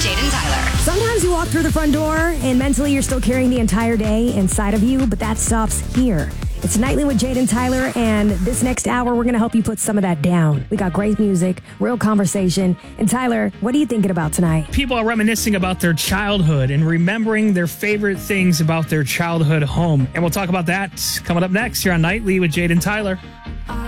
Jade and Tyler. Sometimes you walk through the front door and mentally you're still carrying the entire day inside of you, but that stops here. It's Nightly with Jade and Tyler, and this next hour, we're going to help you put some of that down. We got great music, real conversation. And Tyler, what are you thinking about tonight? People are reminiscing about their childhood and remembering their favorite things about their childhood home. And we'll talk about that coming up next here on Nightly with Jade and Tyler.